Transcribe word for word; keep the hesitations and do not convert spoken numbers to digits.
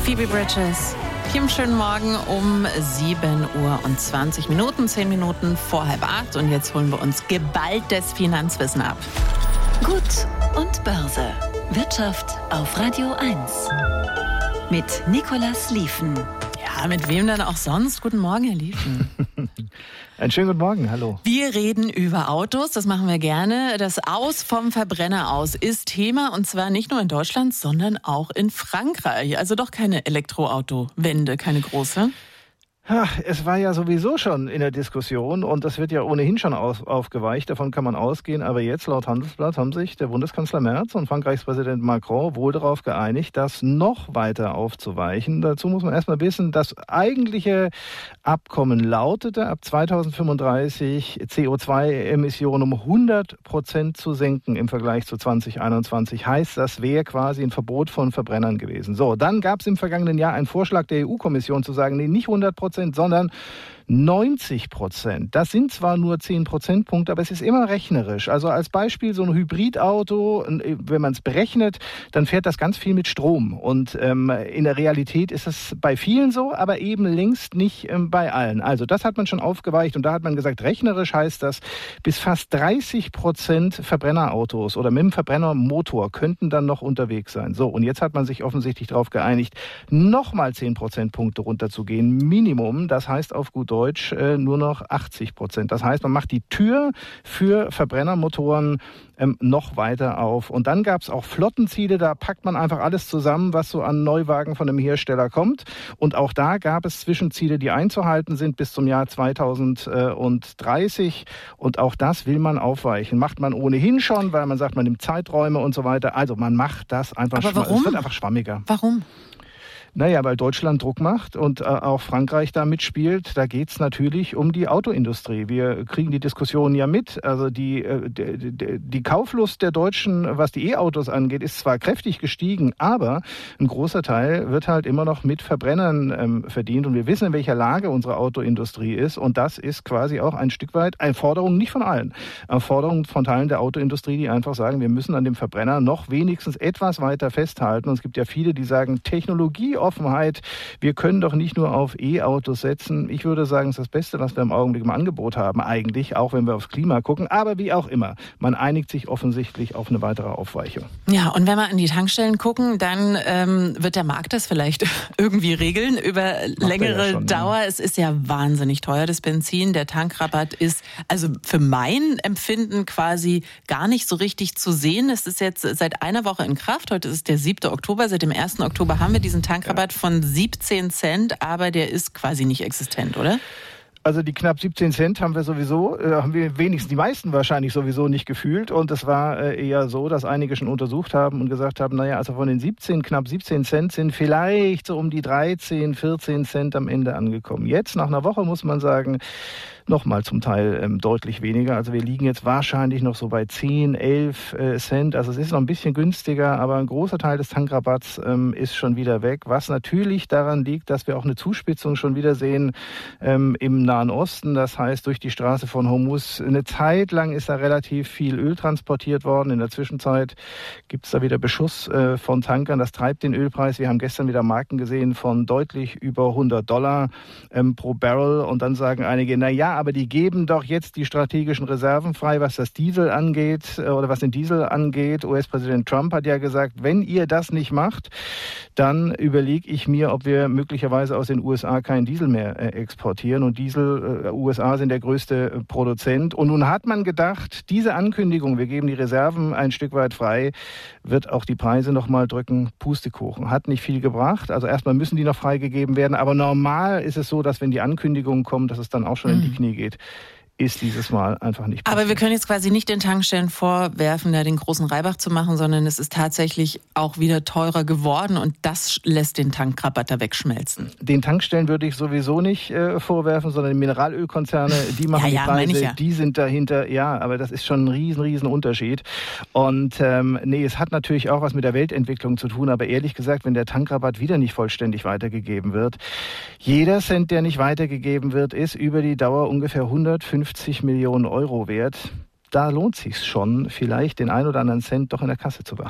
Phoebe Bridgers. Kim, schönen Morgen um sieben Uhr und zwanzig Minuten, zehn Minuten vor halb acht. Und jetzt holen wir uns geballtes Finanzwissen ab. Gut und Börse. Wirtschaft auf Radio eins. Mit Nicolas Lieven. Ja, mit wem denn auch sonst? Guten Morgen, Herr Lieven. Einen schönen guten Morgen, hallo. Wir reden über Autos, das machen wir gerne. Das Aus vom Verbrenner aus ist Thema, und zwar nicht nur in Deutschland, sondern auch in Frankreich. Also doch keine Elektroautowende, keine große. Ach, es war ja sowieso schon in der Diskussion und das wird ja ohnehin schon auf, aufgeweicht, davon kann man ausgehen. Aber jetzt, laut Handelsblatt, haben sich der Bundeskanzler Merz und Frankreichs Präsident Macron wohl darauf geeinigt, das noch weiter aufzuweichen. Dazu muss man erstmal wissen, das eigentliche Abkommen lautete, ab zweitausendfünfunddreißig C O zwei Emissionen um hundert Prozent zu senken im Vergleich zu zweitausendeinundzwanzig. Heißt, das wäre quasi ein Verbot von Verbrennern gewesen. So, dann gab es im vergangenen Jahr einen Vorschlag der E U-Kommission zu sagen, nee, nicht hundert Prozent, sondern neunzig Prozent. Das sind zwar nur zehn Prozentpunkte, aber es ist immer rechnerisch. Also als Beispiel so ein Hybridauto, wenn man es berechnet, dann fährt das ganz viel mit Strom. Und ähm, in der Realität ist es bei vielen so, aber eben längst nicht ähm, bei allen. Also das hat man schon aufgeweicht und da hat man gesagt, rechnerisch heißt das, bis fast dreißig Prozent Verbrennerautos oder mit dem Verbrennermotor könnten dann noch unterwegs sein. So, und jetzt hat man sich offensichtlich darauf geeinigt, nochmal zehn Prozentpunkte runterzugehen, Minimum. Das heißt auf gut Deutsch äh, nur noch achtzig Prozent. Das heißt, man macht die Tür für Verbrennermotoren ähm, noch weiter auf. Und dann gab es auch Flottenziele, da packt man einfach alles zusammen, was so an Neuwagen von einem Hersteller kommt. Und auch da gab es Zwischenziele, die einzuhalten sind bis zum Jahr zweitausenddreißig. Und auch das will man aufweichen. Macht man ohnehin schon, weil man sagt, man nimmt Zeiträume und so weiter. Also man macht das einfach schwammiger. Aber warum? Es wird einfach schwammiger. Warum? Naja, weil Deutschland Druck macht und äh, auch Frankreich da mitspielt. Da geht's natürlich um die Autoindustrie. Wir kriegen die Diskussion ja mit. Also die, äh, die, die Kauflust der Deutschen, was die E-Autos angeht, ist zwar kräftig gestiegen, aber ein großer Teil wird halt immer noch mit Verbrennern ähm, verdient. Und wir wissen, in welcher Lage unsere Autoindustrie ist. Und das ist quasi auch ein Stück weit eine Forderung, nicht von allen, eine Forderung von Teilen der Autoindustrie, die einfach sagen, wir müssen an dem Verbrenner noch wenigstens etwas weiter festhalten. Und es gibt ja viele, die sagen, Technologie Offenheit. Wir können doch nicht nur auf E-Autos setzen. Ich würde sagen, es ist das Beste, was wir im Augenblick im Angebot haben, eigentlich, auch wenn wir aufs Klima gucken. Aber wie auch immer, man einigt sich offensichtlich auf eine weitere Aufweichung. Ja, und wenn wir an die Tankstellen gucken, dann ähm, wird der Markt das vielleicht irgendwie regeln über Macht längere ja schon, Dauer. Ja. Es ist ja wahnsinnig teuer, das Benzin. Der Tankrabatt ist also für mein Empfinden quasi gar nicht so richtig zu sehen. Es ist jetzt seit einer Woche in Kraft. Heute ist der siebte Oktober. Seit dem ersten Oktober haben wir diesen Tankrabatt von siebzehn Cent, aber der ist quasi nicht existent, oder? Also die knapp siebzehn Cent haben wir sowieso, äh, haben wir wenigstens die meisten wahrscheinlich sowieso nicht gefühlt. Und es war äh, eher so, dass einige schon untersucht haben und gesagt haben, naja, also von den siebzehn, knapp siebzehn Cent sind vielleicht so um die dreizehn, vierzehn Cent am Ende angekommen. Jetzt, nach einer Woche, muss man sagen, nochmal zum Teil ähm, deutlich weniger. Also wir liegen jetzt wahrscheinlich noch so bei zehn, elf äh, Cent. Also es ist noch ein bisschen günstiger, aber ein großer Teil des Tankrabatts ähm, ist schon wieder weg. Was natürlich daran liegt, dass wir auch eine Zuspitzung schon wieder sehen ähm, im Nahen Osten. Das heißt, durch die Straße von Hormuz. Eine Zeit lang ist da relativ viel Öl transportiert worden. In der Zwischenzeit gibt es da wieder Beschuss äh, von Tankern. Das treibt den Ölpreis. Wir haben gestern wieder Marken gesehen von deutlich über hundert Dollar ähm, pro Barrel. Und dann sagen einige, na ja, aber die geben doch jetzt die strategischen Reserven frei, was das Diesel angeht oder was den Diesel angeht. U S-Präsident Trump hat ja gesagt, wenn ihr das nicht macht, dann überlege ich mir, ob wir möglicherweise aus den U S A keinen Diesel mehr äh, exportieren. Und Diesel, äh, U S A sind der größte äh, Produzent. Und nun hat man gedacht, diese Ankündigung, wir geben die Reserven ein Stück weit frei, wird auch die Preise nochmal drücken. Pustekuchen. Hat nicht viel gebracht. Also erstmal müssen die noch freigegeben werden. Aber normal ist es so, dass wenn die Ankündigungen kommen, dass es dann auch schon in die Knie geht. Ist dieses Mal einfach nicht passiert. Aber wir können jetzt quasi nicht den Tankstellen vorwerfen, da den großen Reibach zu machen, sondern es ist tatsächlich auch wieder teurer geworden und das lässt den Tankrabatt da wegschmelzen. Den Tankstellen würde ich sowieso nicht äh, vorwerfen, sondern die Mineralölkonzerne, die machen ja, ja, die Preise, ja. die sind dahinter. Ja, aber das ist schon ein riesen, riesen Unterschied. Und ähm, nee, es hat natürlich auch was mit der Weltentwicklung zu tun, aber ehrlich gesagt, wenn der Tankrabatt wieder nicht vollständig weitergegeben wird, jeder Cent, der nicht weitergegeben wird, ist über die Dauer ungefähr hundertfünfzig Millionen Euro wert. Da lohnt sich's schon, vielleicht den ein oder anderen Cent doch in der Kasse zu behalten.